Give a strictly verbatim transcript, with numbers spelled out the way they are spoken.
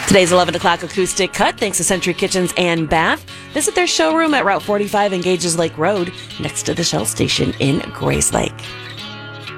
Today's eleven o'clock acoustic cut thanks to Century Kitchens and Bath. Visit their showroom at Route forty-five and Gages Lake Road next to the Shell Station in Grayslake.